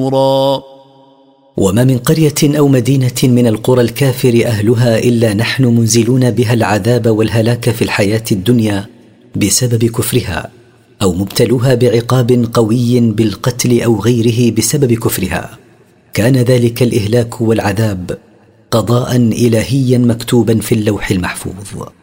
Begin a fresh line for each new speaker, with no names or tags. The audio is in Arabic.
وما من قرية أو مدينة من القرى الكافر أهلها إلا نحن منزلون بها العذاب والهلاك في الحياة الدنيا بسبب كفرها، أو مبتلوها بعقاب قوي بالقتل أو غيره بسبب كفرها. كان ذلك الإهلاك والعذاب قضاء إلهيا مكتوبا في اللوح المحفوظ.